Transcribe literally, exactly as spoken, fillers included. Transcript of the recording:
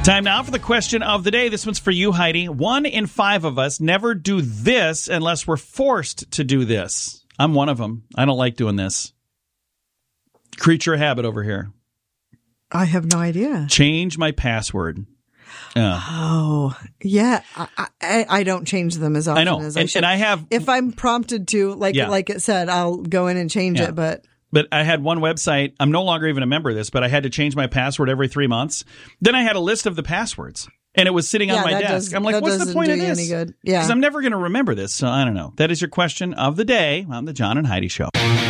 Time now for the question of the day. This one's for you, Heidi. One in five of us never do this unless we're forced to do this. I'm one of them. I don't like doing this. Creature habit over here. I have no idea. Change my password. Uh, oh, yeah. I, I, I don't change them as often I know. as I and, should. and I have, if I'm prompted to, like Yeah. like it said, I'll go in and change Yeah. it. But but I had one website. I'm no longer even a member of this, but I had to change my password every three months. Then I had a list of the passwords, and it was sitting yeah, on my that desk. does, I'm like, that what's the doesn't point do of you this? any good. Yeah. Because I'm never going to remember this. So I don't know. That is your question of the day on the John and Heidi Show.